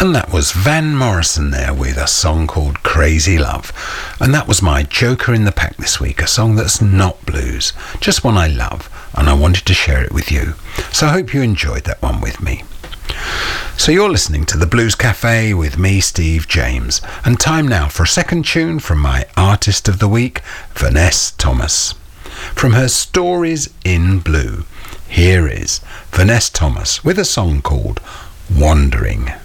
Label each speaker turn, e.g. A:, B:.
A: And that was Van Morrison there with a song called Crazy Love. And that was my Joker in the Pack this week, a song that's not blues, just one I love, and I wanted to share it with you. So I hope you enjoyed that one with me. So you're listening to the Blues Cafe with me, Steve James, and time now for a second tune from my Artist of the Week, Vanessa Thomas. From her Stories in Blue, here is Vanessa Thomas with a song called Wandering.